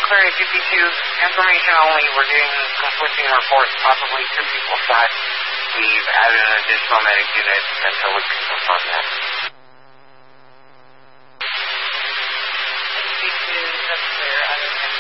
Query 52, information only. We're getting conflicting reports, possibly 2 people shot. We've added an additional medic unit until we can confirm that.